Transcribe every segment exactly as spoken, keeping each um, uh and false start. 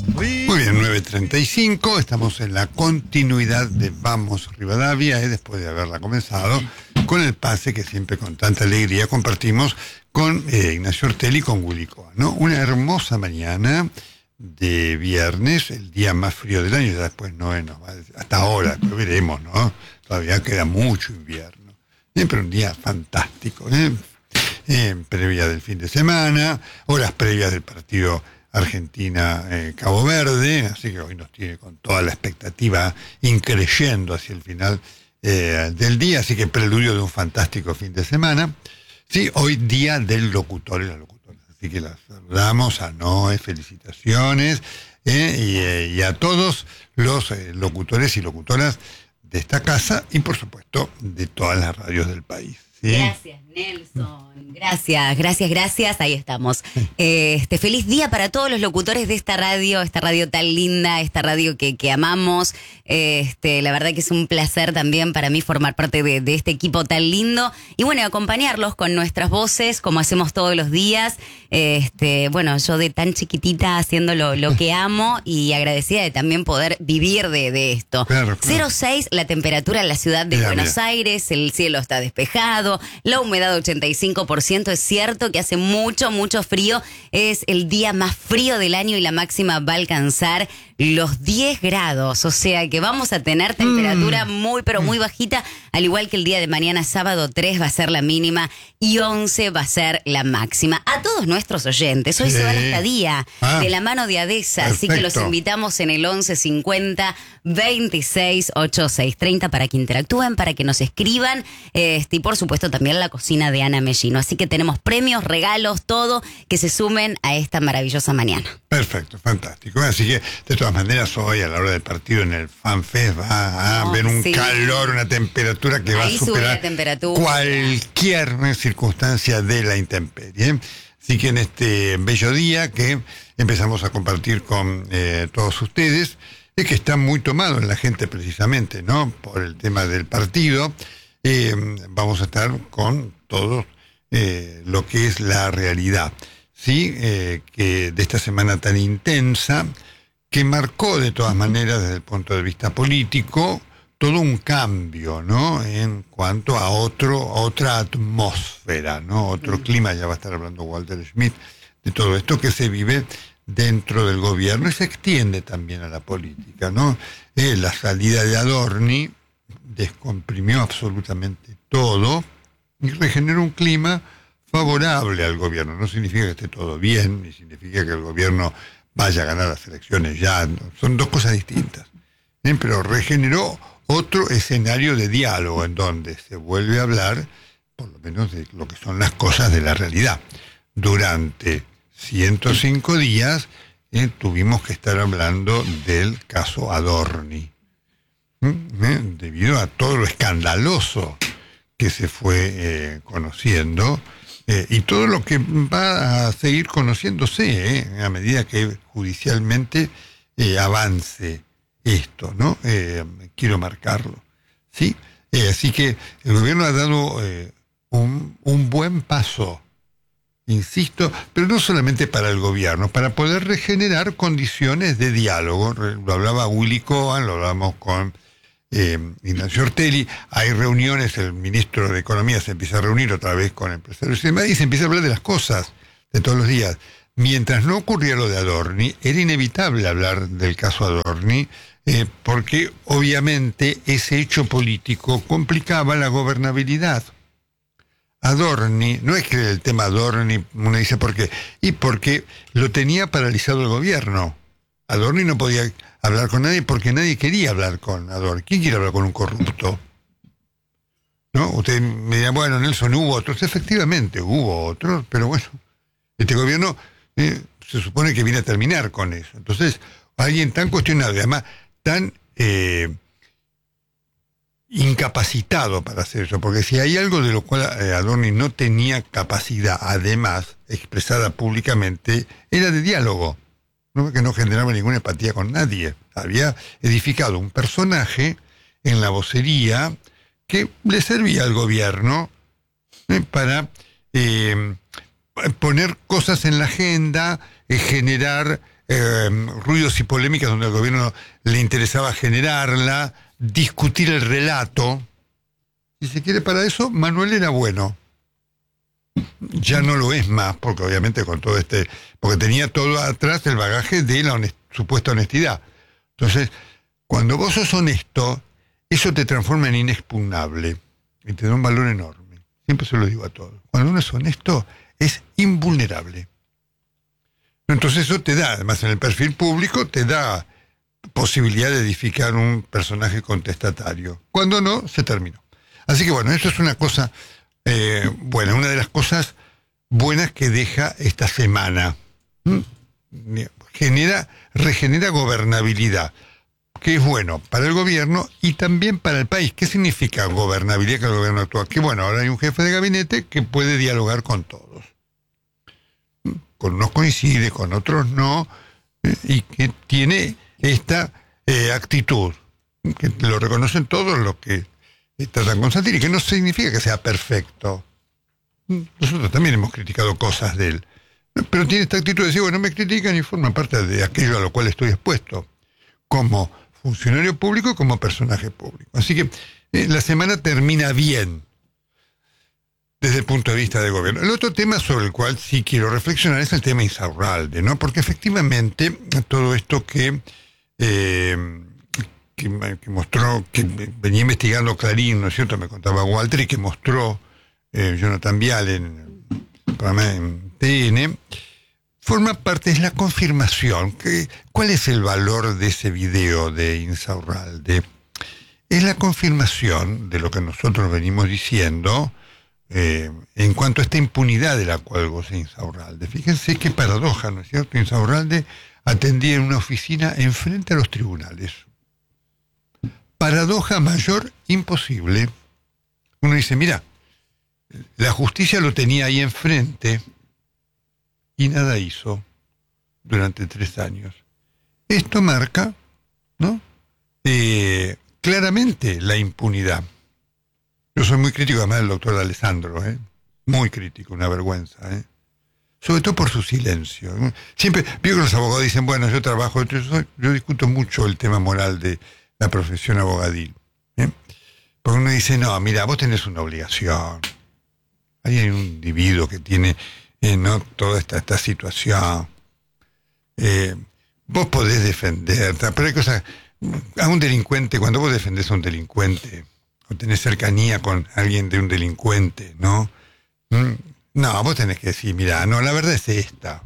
Muy bien, nueve treinta y cinco, estamos en la continuidad de Vamos Rivadavia, eh, después de haberla comenzado, con el pase que siempre con tanta alegría compartimos con eh, Ignacio Ortelli y con Willy Cohen, ¿no? Una hermosa mañana de viernes, el día más frío del año, ya después no es, no, hasta ahora, pero veremos, ¿no? Todavía queda mucho invierno, eh, pero un día fantástico, ¿eh? Eh, previa del fin de semana, horas previas del partido Argentina-Cabo eh, Verde, así que hoy nos tiene con toda la expectativa increyendo hacia el final eh, del día, así que preludio de un fantástico fin de semana. Sí, hoy día del locutor y la locutora, así que las saludamos a Noé, felicitaciones, eh, y, eh, y a todos los eh, locutores y locutoras de esta casa y por supuesto de todas las radios del país. ¿Sí? Gracias, Nelson. Gracias, gracias, gracias. Ahí estamos. Este feliz día para todos los locutores de esta radio, esta radio tan linda, esta radio que, que amamos. Este, la verdad que es un placer también para mí formar parte de, de este equipo tan lindo. Y bueno, acompañarlos con nuestras voces, como hacemos todos los días. Este, bueno, yo de tan chiquitita haciendo lo, lo que amo y agradecida de también poder vivir de, de esto. Claro, claro. cero seis la temperatura en la ciudad de Mira, Buenos mira. Aires, el cielo está despejado, la humedad ochenta y cinco por ciento, es cierto que hace mucho, mucho frío, es el día más frío del año y la máxima va a alcanzar los diez grados, o sea que vamos a tener temperatura mm. muy, pero muy bajita, al igual que el día de mañana, sábado tres va a ser la mínima y once va a ser la máxima. A todos nuestros oyentes, hoy sí. se va la estadía ah, de la mano de ADESA, perfecto. así que los invitamos en el once cincuenta veintiséis ochenta y seis treinta para que interactúen, para que nos escriban, este, y por supuesto también la cocina de Ana Mellino. Así que tenemos premios, regalos, todo, que se sumen a esta maravillosa mañana. Perfecto, fantástico. Así que, de todas maneras, hoy a la hora del partido en el FanFest va a Oh, haber un sí. calor, una temperatura que Ahí va a sube superar la temperatura. cualquier eh, circunstancia de la intemperie. Así que en este bello día que empezamos a compartir con eh, todos ustedes, es que está muy tomado en la gente precisamente, ¿no? Por el tema del partido. Eh, vamos a estar con todo eh, lo que es la realidad, ¿sí? Eh, que de esta semana tan intensa, que marcó de todas maneras desde el punto de vista político todo un cambio, ¿no? En cuanto a otro, a otra atmósfera, ¿no? Otro mm. clima, ya va a estar hablando Walter Schmidt de todo esto que se vive dentro del gobierno y se extiende también a la política, ¿no? Eh, la salida de Adorni descomprimió absolutamente todo y regeneró un clima favorable al gobierno. No significa que esté todo bien, ni significa que el gobierno vaya a ganar las elecciones ya, son dos cosas distintas. ¿Eh? Pero regeneró otro escenario de diálogo en donde se vuelve a hablar, por lo menos, de lo que son las cosas de la realidad. Durante ciento cinco días eh, tuvimos que estar hablando del caso Adorni, ¿eh? debido a todo lo escandaloso que se fue eh, conociendo eh, y todo lo que va a seguir conociéndose eh, a medida que judicialmente eh, avance esto, ¿no? Eh, quiero marcarlo, ¿sí? Eh, así que el gobierno ha dado eh, un, un buen paso, insisto, pero no solamente para el gobierno, para poder regenerar condiciones de diálogo. Lo hablaba Willy Cohen, lo hablamos con eh, Ignacio Ortelli, hay reuniones, el ministro de Economía se empieza a reunir otra vez con empresarios y demás, y se empieza a hablar de las cosas de todos los días. Mientras no ocurría lo de Adorni, era inevitable hablar del caso Adorni, eh, porque obviamente ese hecho político complicaba la gobernabilidad. Adorni, no es que el tema Adorni, uno dice por qué, y porque lo tenía paralizado el gobierno. Adorni no podía hablar con nadie porque nadie quería hablar con Adorni. ¿Quién quiere hablar con un corrupto? ¿No? Usted me dirá, bueno, Nelson, hubo otros. Efectivamente, hubo otros, pero bueno, este gobierno eh, se supone que viene a terminar con eso. Entonces, alguien tan cuestionado y además tan eh, incapacitado para hacer eso, porque si hay algo de lo cual eh, Adorni no tenía capacidad, además, expresada públicamente, era de diálogo, ¿no? Que no generaba ninguna empatía con nadie. Había edificado un personaje en la vocería que le servía al gobierno eh, para eh, poner cosas en la agenda, eh, generar eh, ruidos y polémicas donde al gobierno le interesaba generarla, discutir el relato. Si se quiere, para eso Manuel era bueno. Ya no lo es más, porque obviamente con todo este, porque tenía todo atrás el bagaje de la honest, supuesta honestidad. Entonces, cuando vos sos honesto, eso te transforma en inexpugnable y te da un valor enorme. Siempre se lo digo a todos. Cuando uno es honesto, es invulnerable. Entonces eso te da, además en el perfil público, te da posibilidad de edificar un personaje contestatario. Cuando no, se terminó. Así que bueno, eso es una cosa, eh, bueno, una de las cosas buenas que deja esta semana. ¿Mm? Genera, regenera gobernabilidad, que es bueno para el gobierno y también para el país. ¿Qué significa gobernabilidad que el gobierno actúa? Que bueno, ahora hay un jefe de gabinete que puede dialogar con todos. Con unos coincide, con otros no, eh, y que tiene esta eh, actitud, que lo reconocen todos los que tratan con Santilli, que no significa que sea perfecto. Nosotros también hemos criticado cosas de él, pero tiene esta actitud de decir, bueno, me critican y forman parte de aquello a lo cual estoy expuesto, como funcionario público y como personaje público. Así que eh, la semana termina bien, desde el punto de vista del gobierno. El otro tema sobre el cual sí quiero reflexionar es el tema Insaurralde, ¿no? Porque efectivamente todo esto que, eh, que, que mostró, que venía investigando Clarín, ¿no es cierto? Me contaba Walter, y que mostró eh, Jonathan Viale en el programa en T N, forma parte, es la confirmación. Que, ¿cuál es el valor de ese video de Insaurralde? Es la confirmación de lo que nosotros venimos diciendo, Eh, en cuanto a esta impunidad de la cual goza Insaurralde. Fíjense qué paradoja, ¿no es cierto? Insaurralde atendía en una oficina enfrente a los tribunales. Paradoja mayor imposible. Uno dice, mira, la justicia lo tenía ahí enfrente y nada hizo durante tres años. Esto marca, ¿no? Eh, claramente la impunidad. Yo soy muy crítico además del doctor Alessandro, ¿eh? Muy crítico, una vergüenza, ¿eh? Sobre todo por su silencio. Siempre, veo que los abogados dicen, bueno, yo trabajo, yo, soy, yo discuto mucho el tema moral de la profesión abogadil, ¿eh? Porque uno dice, no, mira, vos tenés una obligación. Ahí hay un individuo que tiene eh, no toda esta, esta situación. Eh, vos podés defender, pero hay cosas, a un delincuente, cuando vos defendés a un delincuente, o tenés cercanía con alguien de un delincuente, ¿no? No, vos tenés que decir, mira, no, la verdad es esta.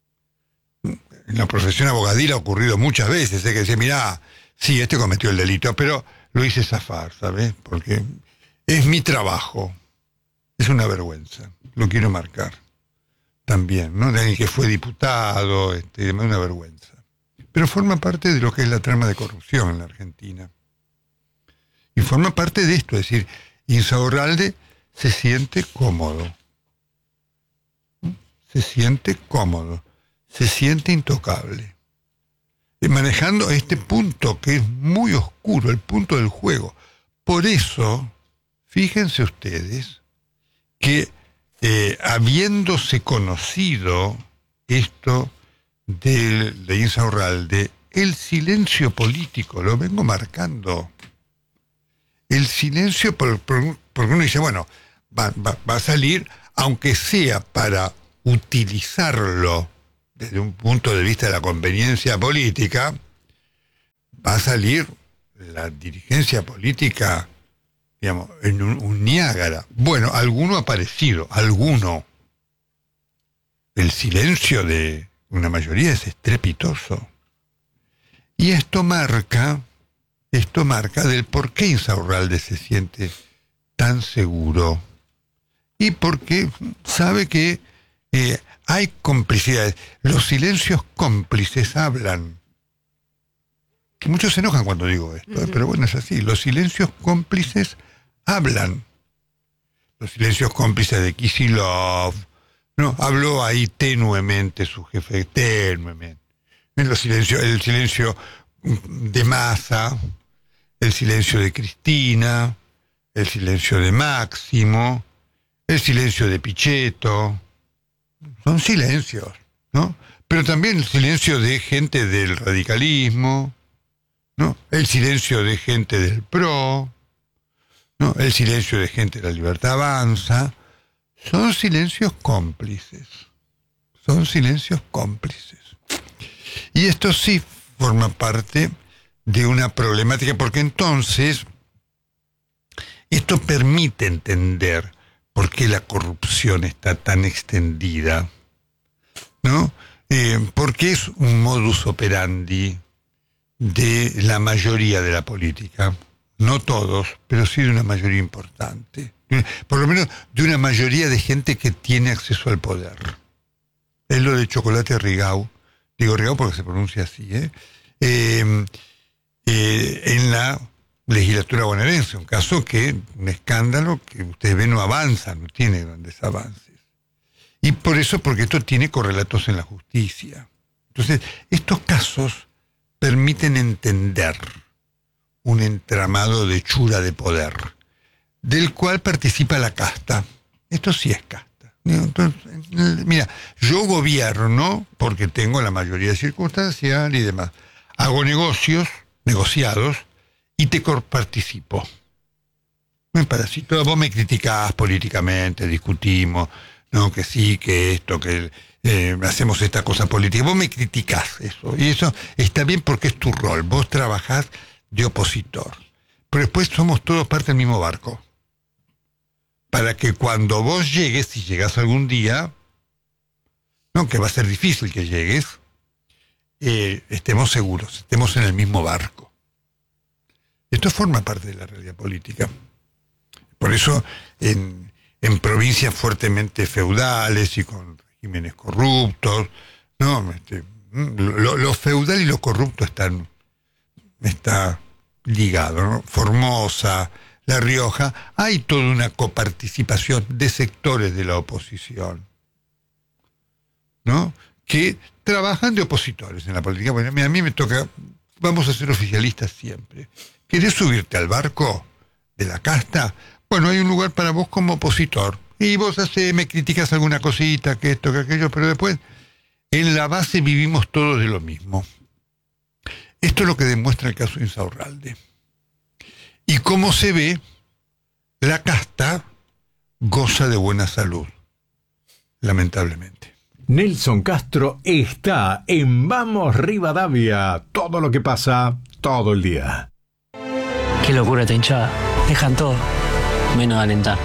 En la profesión abogadil ha ocurrido muchas veces, ¿eh? Que dice, mira, sí, este cometió el delito, pero lo hice zafar, ¿sabes? Porque es mi trabajo. Es una vergüenza, lo quiero marcar también, ¿no? De alguien que fue diputado, este, es una vergüenza. Pero forma parte de lo que es la trama de corrupción en la Argentina. Y forma parte de esto, es decir, Insaurralde se siente cómodo. Se siente cómodo. Se siente intocable. Y manejando este punto que es muy oscuro, el punto del juego. Por eso, fíjense ustedes que eh, habiéndose conocido esto de, de Insaurralde, el silencio político, lo vengo marcando. El silencio, por, por, porque uno dice, bueno, va, va, va a salir, aunque sea para utilizarlo desde un punto de vista de la conveniencia política, va a salir la dirigencia política, digamos, en un, un Niágara. Bueno, alguno ha aparecido, alguno. El silencio de una mayoría es estrepitoso. Y esto marca... Esto marca del por qué Insaurralde se siente tan seguro y porque sabe que eh, hay complicidades. Los silencios cómplices hablan. Muchos se enojan cuando digo esto, uh-huh. ¿eh? Pero bueno, es así. Los silencios cómplices hablan. Los silencios cómplices de Kicillof, ¿no? Habló ahí tenuemente su jefe, tenuemente. Los silencios, el silencio de Massa, el silencio de Cristina, el silencio de Máximo, el silencio de Pichetto. Son silencios, ¿no? pero también el silencio de gente del radicalismo, ¿no? El silencio de gente del P R O, ¿no? El silencio de gente de La Libertad Avanza. Son silencios cómplices. Son silencios cómplices. Y esto sí forma parte de una problemática, porque entonces esto permite entender por qué la corrupción está tan extendida, ¿no? Eh, porque es un modus operandi de la mayoría de la política. No todos, pero sí de una mayoría importante. Por lo menos de una mayoría de gente que tiene acceso al poder. Es lo de Chocolate Rigau. Digo Rigau porque se pronuncia así, ¿eh? Eh, eh, en la legislatura bonaerense. Un caso que, un escándalo que ustedes ven no avanza, no tiene grandes avances. Y por eso, porque esto tiene correlatos en la justicia. Entonces, estos casos permiten entender un entramado de hechura de poder, del cual participa la casta. Esto sí es casta. Entonces, mira, yo gobierno porque tengo la mayoría circunstancial y demás. Hago negocios, negociados, y te participo. Me parece, vos me criticás políticamente, discutimos, no, que sí, que esto, que eh, hacemos esta cosa política. Vos me criticás eso, y eso está bien porque es tu rol. Vos trabajás de opositor. Pero después somos todos parte del mismo barco. Para que cuando vos llegues, si llegás algún día, no, que va a ser difícil que llegues, eh, estemos seguros, estemos en el mismo barco. Esto forma parte de la realidad política. Por eso, en, en provincias fuertemente feudales y con regímenes corruptos, no, este, lo, lo feudal y lo corrupto están está ligado, ¿no? Formosa, La Rioja, hay toda una coparticipación de sectores de la oposición, ¿no? Que trabajan de opositores en la política. Bueno, a mí me toca, vamos a ser oficialistas siempre. ¿Querés subirte al barco de la casta? Bueno, hay un lugar para vos como opositor. Y vos hace, me criticas alguna cosita, que esto, que aquello, pero después, en la base vivimos todos de lo mismo. Esto es lo que demuestra el caso de Insaurralde. Y como se ve, la casta goza de buena salud, lamentablemente. Nelson Castro está en Vamos Rivadavia. Todo lo que pasa, todo el día. Qué locura esta hinchada. Dejan todo, menos alentar.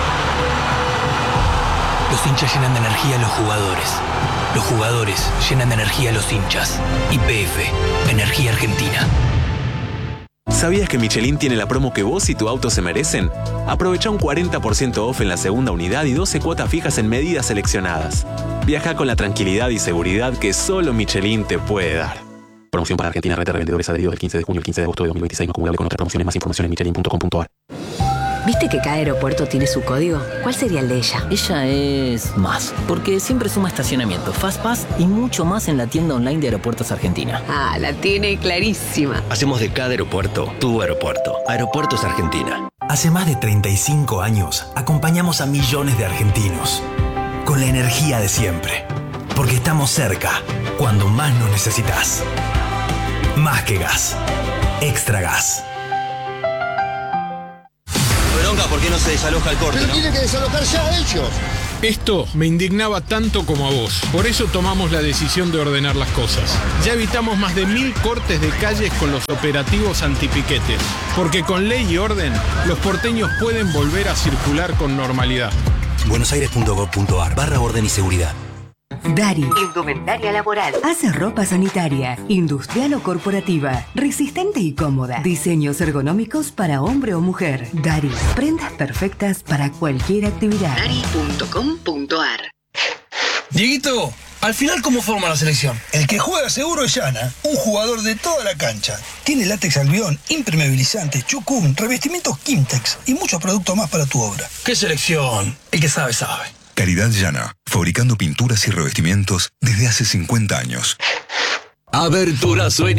Los hinchas llenan de energía a los jugadores. Los jugadores llenan de energía a los hinchas. Y P F, Energía Argentina. ¿Sabías que Michelin tiene la promo que vos y tu auto se merecen? Aprovecha un cuarenta por ciento off en la segunda unidad y doce cuotas fijas en medidas seleccionadas. Viaja con la tranquilidad y seguridad que solo Michelin te puede dar. Promoción para Argentina, red de revendedores adheridos del quince de junio al quince de agosto de dos mil veintiséis, no acumulable con otras promociones. Más información en michelin punto com punto a r. ¿Viste que cada aeropuerto tiene su código? ¿Cuál sería el de ella? Ella es más, porque siempre suma estacionamiento, Fastpass y mucho más en la tienda online de Aeropuertos Argentina. Ah, la tiene clarísima. Hacemos de cada aeropuerto tu aeropuerto. Aeropuertos Argentina. Hace más de treinta y cinco años acompañamos a millones de argentinos con la energía de siempre, porque estamos cerca cuando más nos necesitas. Más que gas, Extra Gas. ¿Por qué no se desaloja el corte? Pero ¿no? tienen que desalojar ya ellos. Esto me indignaba tanto como a vos. Por eso tomamos la decisión de ordenar las cosas. Ya evitamos más de mil cortes de calles con los operativos antipiquetes. Porque con ley y orden, los porteños pueden volver a circular con normalidad. buenosaires punto gov punto a r barra orden y seguridad. Dari, indumentaria laboral. Hace ropa sanitaria, industrial o corporativa, resistente y cómoda. Diseños ergonómicos para hombre o mujer. Dari, prendas perfectas para cualquier actividad. Dari punto com punto a r. Dieguito, al final, ¿cómo forma la selección? El que juega seguro es Yana, un jugador de toda la cancha. Tiene látex albión, impermeabilizante, chucún, revestimientos Kimtex y muchos productos más para tu obra. ¿Qué selección? El que sabe, sabe. Calidad Llana, fabricando pinturas y revestimientos desde hace cincuenta años. Aberturazo en